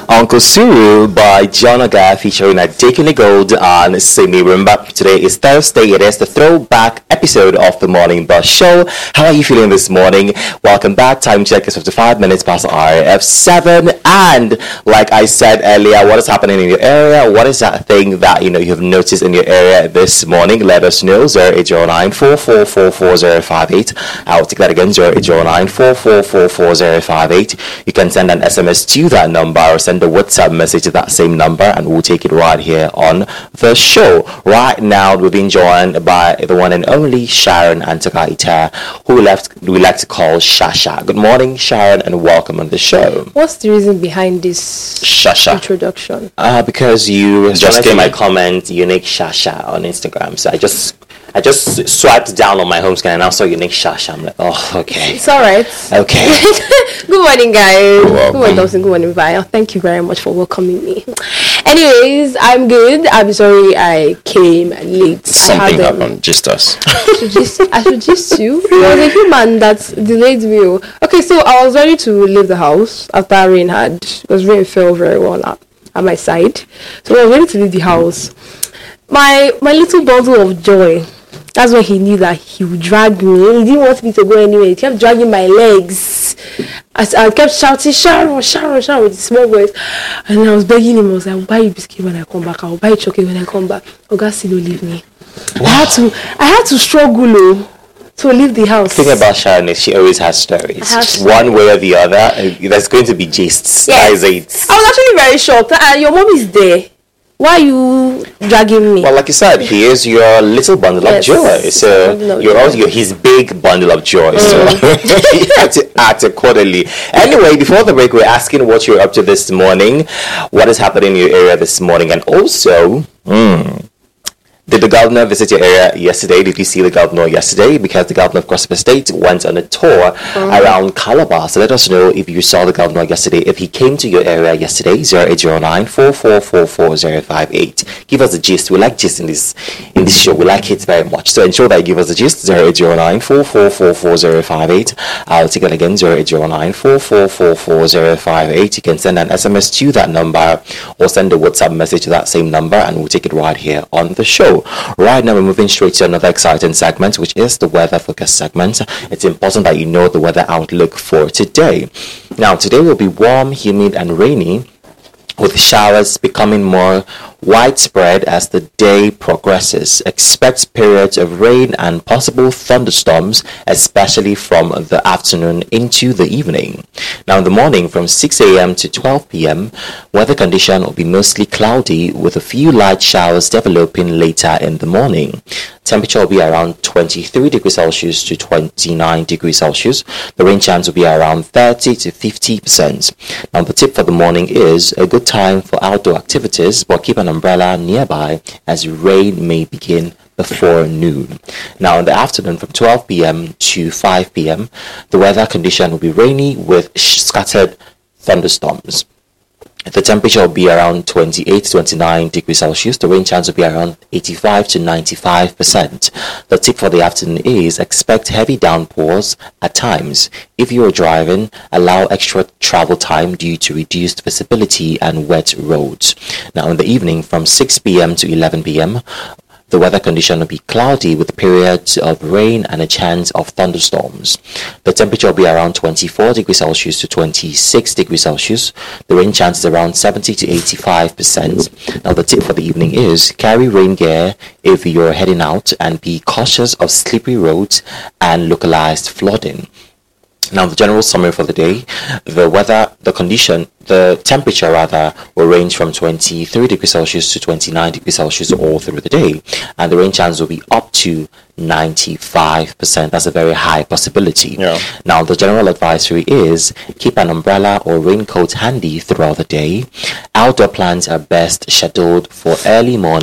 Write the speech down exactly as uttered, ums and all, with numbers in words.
Uncle Suru by John Oga featuring Adekune Gold and Simi Rumba. Today is Thursday. It is the throwback episode of the Morning Bus Show. How are you feeling this morning? Welcome back. Time check is fifty-five minutes past R F seven. And like I said earlier, what is happening in your area? What is that thing that you know you've noticed in your area this morning? Let us know. zero eight zero nine four four four four zero five eight. I'll take that again. zero eight zero nine four four four four zero five eight. You can send an S M S to that number or send a WhatsApp message to that same number, and we'll take it right here on the show. Right now, we've been joined by the one and only Sharon Antakaita, who we left we like to call Shasha. Good morning, Sharon, and welcome on the show. What's the reason behind this Shasha introduction? Uh, because you just gave my comment unique Shasha on Instagram, so I just I just swiped down on my home screen and I saw unique Shasha. I'm like, oh, okay. It's all right. Okay. Good morning, guys. Welcome. Good morning, Dawson. Good morning, Vaya. Thank you very much for welcoming me. Anyways, I'm good. I'm sorry I came late. Something I had, um, happened. Just us. I should just, I should just you. There was a human that delayed me. Okay, so I was ready to leave the house after rain had, because rain fell very well at, at my side. So I was ready to leave the house. My my little bundle of joy. That's when he knew that he would drag me. He didn't want me to go anywhere. He kept dragging my legs. I, I kept shouting, Sharon, Sharon, Sharon, with a small voice. And I was begging him. I was like, I'll buy you biscuit when I come back. I'll buy you chocolate when I come back. Oga still don't leave me. Wow. I had to, I had to struggle oh, to leave the house. The thing about Sharon is she always has stories. Has One way or the other, uh, there's going to be gists. Yes. That is it. I was actually very shocked. Uh, your mom is there. Why are you dragging me? Well, like you said, he is your little bundle Yes, of joy. So bundle of you're joy. also your, his big bundle of joy. So you have to act accordingly. Anyway, before the break, we're asking what you're up to this morning. What is happening in your area this morning? And also, mm, did the governor visit your area yesterday? Did you see the governor yesterday? Because the governor of Cross River State went on a tour mm. around Calabar. So let us know if you saw the governor yesterday. If he came to your area yesterday, zero eight zero nine four four four four zero five eight. Give us a gist. We like gist in this in this show. We like it very much. So ensure that you give us a gist. zero eight zero nine four four four four zero five eight. I'll take it again. zero eight zero nine four four four four zero five eight. You can send an S M S to that number or send a WhatsApp message to that same number, and we'll take it right here on the show. Right now, we're moving straight to another exciting segment, which is the weather focus segment. It's important that you know the weather outlook for today. Now, today will be warm, humid, and rainy, with showers becoming more widespread as the day progresses. Expect periods of rain and possible thunderstorms, especially from the afternoon into the evening. Now in the morning from six a.m. to twelve p.m., weather condition will be mostly cloudy with a few light showers developing later in the morning. Temperature will be around twenty-three degrees Celsius to twenty-nine degrees Celsius. The rain chance will be around thirty to fifty percent. Now the tip for the morning is a good time for outdoor activities, but keep an umbrella nearby as rain may begin before noon. Now in the afternoon from twelve p.m. to five p.m., the weather condition will be rainy with scattered thunderstorms. The temperature will be around twenty-eight to twenty-nine degrees Celsius. The rain chance will be around eighty-five to ninety-five percent. The tip for the afternoon is expect heavy downpours at times. If you are driving, allow extra travel time due to reduced visibility and wet roads. Now in the evening from six p.m. to eleven p.m., the weather condition will be cloudy with periods of rain and a chance of thunderstorms. The temperature will be around twenty-four degrees Celsius to twenty-six degrees Celsius. The rain chance is around seventy to eighty-five percent. Now the tip for the evening is carry rain gear if you're heading out and be cautious of slippery roads and localized flooding. Now the general summary for the day, the weather, the condition, the temperature rather, will range from twenty-three degrees Celsius to twenty-nine degrees Celsius all through the day, and the rain chance will be up to ninety-five percent. That's a very high possibility. Yeah. Now the general advisory is keep an umbrella or raincoat handy throughout the day. Outdoor plans are best scheduled for early morning